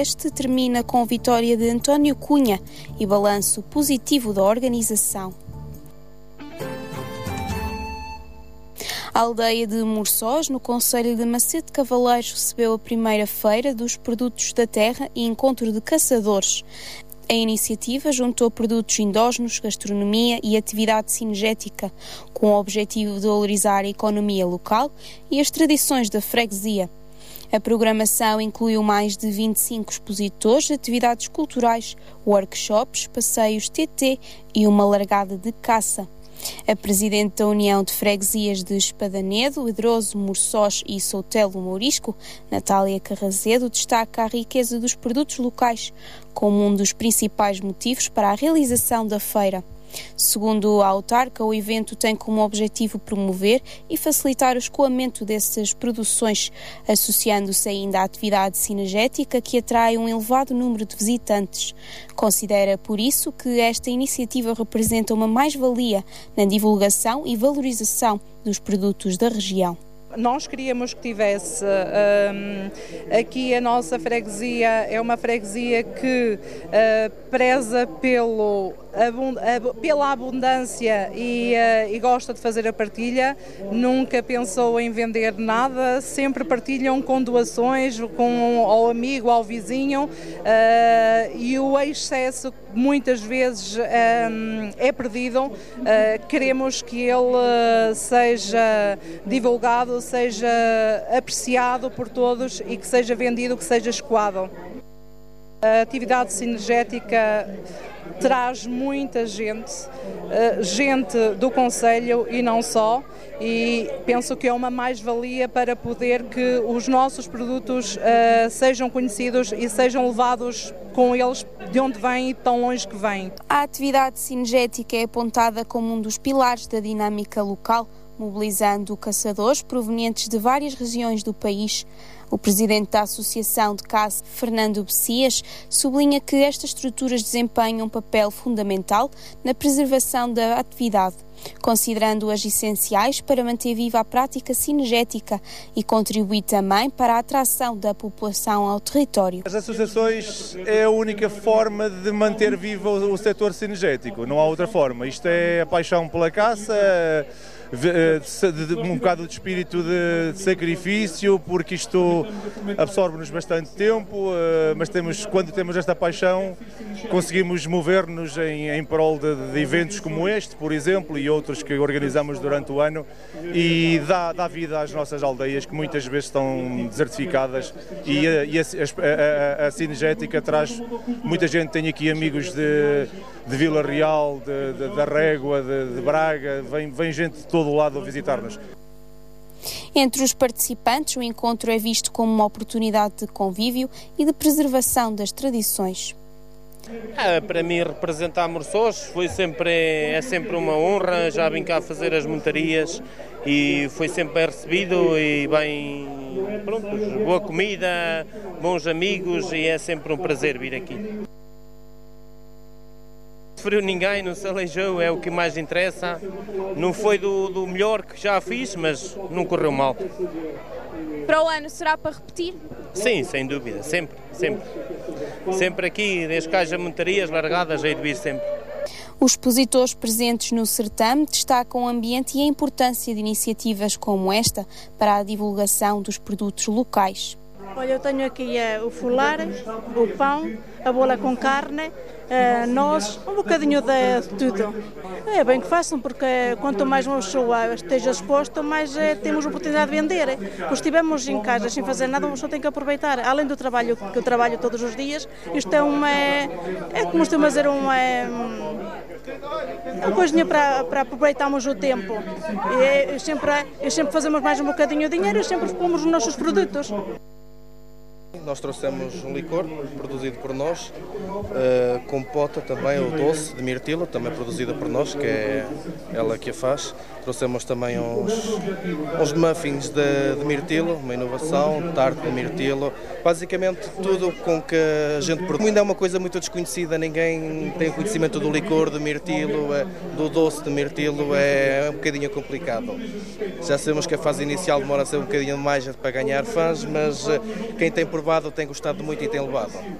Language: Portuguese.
Este termina com vitória de António Cunha e balanço positivo da organização. A aldeia de Morçós, no concelho de Macedo de Cavaleiros, recebeu a primeira feira dos produtos da terra e encontro de caçadores. A iniciativa juntou produtos endógenos, gastronomia e atividade cinegética, com o objetivo de valorizar a economia local e as tradições da freguesia. A programação incluiu mais de 25 expositores, atividades culturais, workshops, passeios TT e uma largada de caça. A presidente da União de Freguesias de Espadanedo, Edroso, Morçós e Soutelo Mourisco, Natália Carrazedo, destaca a riqueza dos produtos locais como um dos principais motivos para a realização da feira. Segundo a autarca, o evento tem como objetivo promover e facilitar o escoamento dessas produções, associando-se ainda à atividade cinegética que atrai um elevado número de visitantes. Considera, por isso, que esta iniciativa representa uma mais-valia na divulgação e valorização dos produtos da região. Nós queríamos que tivesse aqui a nossa freguesia, é uma freguesia que preza pela abundância e gosta de fazer a partilha, nunca pensou em vender nada, sempre partilham com doações, ao amigo, ao vizinho, e o excesso muitas vezes é perdido. Queremos que ele seja divulgado, seja apreciado por todos e que seja vendido, que seja escoado. A atividade cinegética traz muita gente do concelho e não só, e penso que é uma mais-valia para poder que os nossos produtos sejam conhecidos e sejam levados com eles de onde vêm e tão longe que vêm. A atividade cinegética é apontada como um dos pilares da dinâmica local, mobilizando caçadores provenientes de várias regiões do país. O presidente da Associação de Caça, Fernando Bessias, sublinha que estas estruturas desempenham um papel fundamental na preservação da atividade, considerando-as essenciais para manter viva a prática cinegética e contribuir também para a atração da população ao território. As associações é a única forma de manter vivo o setor cinegético, não há outra forma. Isto é a paixão pela caça, um bocado de espírito de sacrifício, porque isto absorve-nos bastante tempo, mas quando temos esta paixão conseguimos mover-nos em prol de eventos como este, por exemplo, e outros que organizamos durante o ano, e dá vida às nossas aldeias que muitas vezes estão desertificadas, e a cinegética traz muita gente. Tenho aqui amigos de Vila Real, da Régua, de Braga, vem gente de todo o lado a visitar-nos. Entre os participantes, o encontro é visto como uma oportunidade de convívio e de preservação das tradições. Para mim, representar Morçós é sempre uma honra. Já vim cá fazer as montarias e foi sempre bem recebido e boa comida, bons amigos, e é sempre um prazer vir aqui. Não feriu ninguém, não se aleijou, é o que mais interessa. Não foi do melhor que já fiz, mas não correu mal. Para o ano será para repetir? Sim, sem dúvida, sempre. Sempre aqui, desde que haja montarias largadas, hei de vir sempre. Os expositores presentes no certame destacam o ambiente e a importância de iniciativas como esta para a divulgação dos produtos locais. Olha, eu tenho aqui o fular, o pão, a bola com carne, nós, um bocadinho de tudo. É bem que façam, porque quanto mais uma pessoa esteja exposta, mais temos a oportunidade de vender. Porque estivemos em casa sem fazer nada, uma pessoa tem que aproveitar. Além do trabalho que eu trabalho todos os dias, isto é como costuma dizer, uma coisinha para aproveitarmos o tempo. E sempre fazemos mais um bocadinho de dinheiro e sempre expomos os nossos produtos. Nós trouxemos um licor produzido por nós, compota também, o doce de mirtilo, também produzida por nós, que é ela que a faz. Trouxemos também uns muffins de mirtilo, uma inovação, tarte de mirtilo, basicamente tudo com que a gente produz. Ainda é uma coisa muito desconhecida, ninguém tem conhecimento do licor de mirtilo, do doce de mirtilo, é um bocadinho complicado. Já sabemos que a fase inicial demora a ser um bocadinho mais para ganhar fãs, mas quem tem por provado tem gostado muito e tem levado.